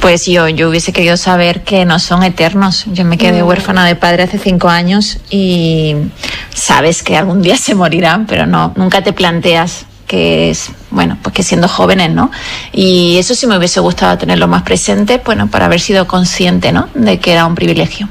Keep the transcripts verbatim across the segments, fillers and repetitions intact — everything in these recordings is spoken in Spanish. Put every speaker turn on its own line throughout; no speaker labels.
Pues yo, yo hubiese querido saber que no son eternos. Yo me quedé mm. huérfana de padre hace cinco años y sabes que algún día se morirán, pero no, nunca te planteas que es, bueno, pues que siendo jóvenes, ¿no? Y eso sí me hubiese gustado tenerlo más presente, bueno, para haber sido consciente, ¿no?, de que era un privilegio.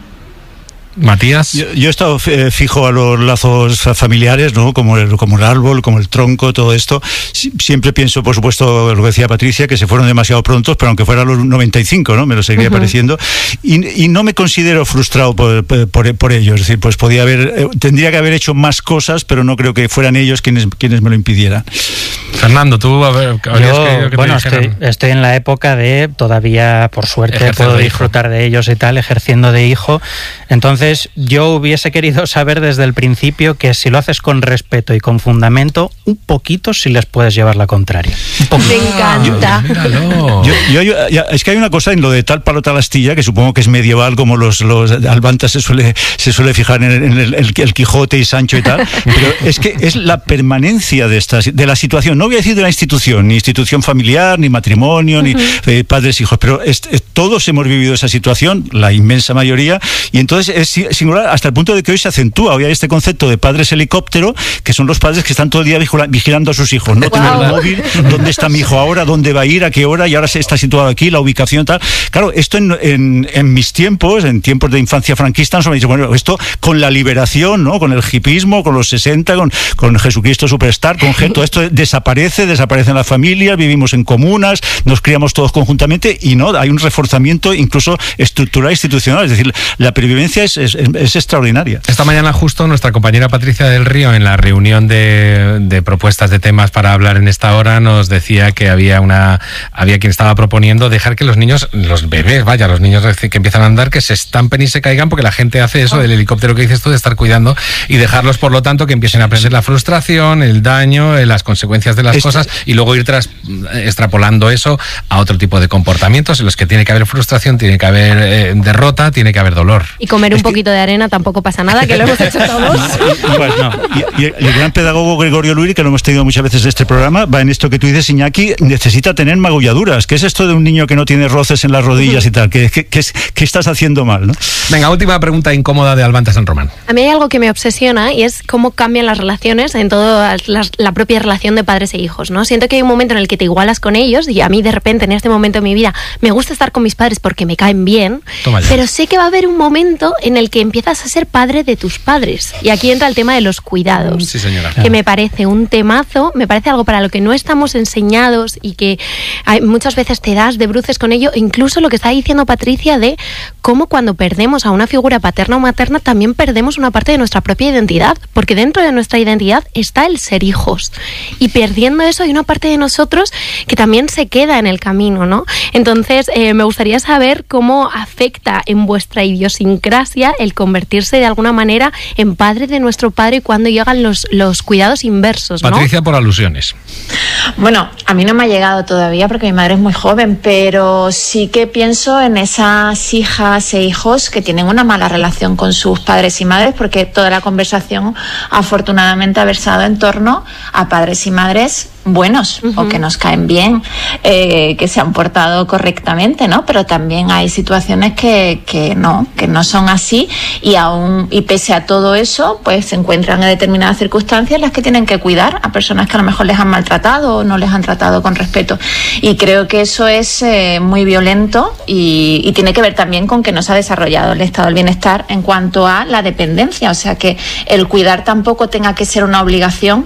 Matías.
Yo, yo he estado fijo a los lazos familiares, ¿no? Como el, como el árbol, como el tronco, todo esto. Siempre pienso, por supuesto, lo que decía Patricia, que se fueron demasiado prontos, pero aunque fuera a los noventa y cinco, ¿no? Me lo seguiría uh-huh. pareciendo. Y, y no me considero frustrado por, por, por ello. Es decir, pues podía haber, tendría que haber hecho más cosas, pero no creo que fueran ellos quienes, quienes me lo impidieran.
Fernando, tú, a ver,
yo, que, que bueno, estoy, estoy en la época de todavía, por suerte, Ejercer puedo de disfrutar hijo. de ellos y tal, ejerciendo de hijo. Entonces, yo hubiese querido saber desde el principio que si lo haces con respeto y con fundamento, un poquito si les puedes llevar la contraria.
Me encanta.
Yo, yo, yo, ya, es que hay una cosa en lo de tal palo tal astilla, que supongo que es medieval, como los, los Albantas se suele, se suele fijar en, el, en el, el, el Quijote y Sancho y tal, pero es que es la permanencia de, esta, de la situación. No voy a decir de la institución, ni institución familiar, ni matrimonio, uh-huh. ni eh, padres, hijos, pero es, es, todos hemos vivido esa situación, la inmensa mayoría, y entonces es singular hasta el punto de que hoy se acentúa. Hoy hay este concepto de padres helicóptero, que son los padres que están todo el día vigilando a sus hijos, no wow. tener el móvil, dónde está mi hijo ahora, dónde va a ir, a qué hora, y ahora se está situado aquí, la ubicación tal. Claro, esto en, en, en mis tiempos, en tiempos de infancia franquista, nos han dicho, bueno, esto con la liberación, ¿no? Con el hipismo, con los sesenta, con, con Jesucristo Superstar, con todo esto desaparece, desaparecen las familias, vivimos en comunas, nos criamos todos conjuntamente, y no, hay un reforzamiento incluso estructural, institucional, es decir, la pervivencia es, es, es extraordinaria.
Esta mañana justo nuestra compañera Patricia del Río, en la reunión de, de propuestas de temas para hablar en esta hora, nos decía que había una había quien estaba proponiendo dejar que los niños, los bebés, vaya, los niños que empiezan a andar, que se estampen y se caigan, porque la gente hace eso del helicóptero que dices tú, de estar cuidando, y dejarlos, por lo tanto, que empiecen a aprender la frustración, el daño, las consecuencias de las Esto. cosas, y luego ir tras, extrapolando eso a otro tipo de comportamientos en los que tiene que haber frustración, tiene que haber eh, derrota, tiene que haber dolor.
Y comer un es poquito que... de arena tampoco pasa nada, que lo hemos hecho todos.
Pues no. Y, y el gran pedagogo Gregorio Luiri, que lo hemos tenido muchas veces en este programa, va en esto que tú dices, Iñaki, necesita tener magulladuras. ¿Qué es esto de un niño que no tiene roces en las rodillas y tal? ¿Qué, qué, qué, qué estás haciendo mal, no?
Venga, última pregunta incómoda de Albanta San Román.
A mí hay algo que me obsesiona y es cómo cambian las relaciones en toda la, la propia relación de padres e hijos, ¿no? Siento que hay un momento en el que te igualas con ellos, y a mí de repente en este momento de mi vida me gusta estar con mis padres porque me caen bien, pero sé que va a haber un momento en el que empiezas a ser padre de tus padres, y aquí entra el tema de los cuidados,
sí, señora.
Que me parece un temazo, me parece algo para lo que no estamos enseñados y que hay, muchas veces te das de bruces con ello, incluso lo que está diciendo Patricia de cómo cuando perdemos a una figura paterna o materna también perdemos una parte de nuestra propia identidad, porque dentro de nuestra identidad está el ser hijos, y perdiendo eso hay una parte de nosotros que también se queda en el camino, ¿no? Entonces eh, me gustaría saber cómo afecta en vuestra idiosincrasia el convertirse de alguna manera en padre de nuestro padre y cuando llegan los, los cuidados inversos, ¿no?
Patricia, por alusiones.
Bueno, a mí no me ha llegado todavía porque mi madre es muy joven, pero sí que pienso en esas hijas e hijos que tienen una mala relación con sus padres y madres, porque toda la conversación afortunadamente ha versado en torno a padres y madres buenos, uh-huh. o que nos caen bien, eh, que se han portado correctamente, ¿no? Pero también hay situaciones que, que no, que no son así, y aún, y pese a todo eso, pues se encuentran en determinadas circunstancias en las que tienen que cuidar a personas que a lo mejor les han maltratado o no les han tratado con respeto. Y creo que eso es eh, muy violento, y, y tiene que ver también con que no se ha desarrollado el estado del bienestar en cuanto a la dependencia, o sea que el cuidar tampoco tenga que ser una obligación,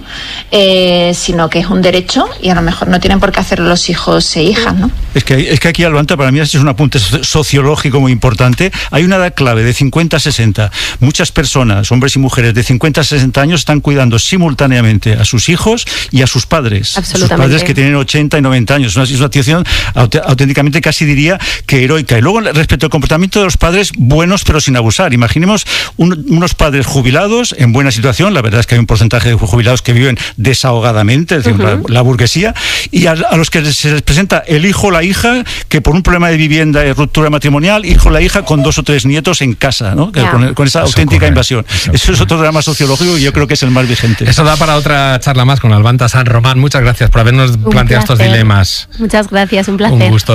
eh, sino que es un derecho, y a lo mejor no tienen por qué hacerlo los hijos e hijas, ¿no?
Es que, es que aquí, Albanta, para mí es un apunte sociológico muy importante. Hay una edad clave de cincuenta a sesenta. Muchas personas, hombres y mujeres de cincuenta a sesenta años, están cuidando simultáneamente a sus hijos y a sus padres. A sus padres que tienen ochenta y noventa años. Es una, una situación aut- auténticamente, casi diría que heroica. Y luego, respecto al comportamiento de los padres, buenos pero sin abusar. Imaginemos un, unos padres jubilados en buena situación. La verdad es que hay un porcentaje de jubilados que viven desahogadamente, es decir, uh-huh. la, la burguesía, y a, a los que se les presenta el hijo o la hija que por un problema de vivienda y ruptura matrimonial, hijo o la hija con dos o tres nietos en casa, ¿no? Yeah. Con, con esa eso auténtica ocurre. invasión. Eso, eso es otro drama sociológico y yo creo que es el más vigente.
Eso da para otra charla más con Albanta San Román. Muchas gracias por habernos un planteado placer. estos dilemas.
Muchas gracias, un placer.
Un gusto.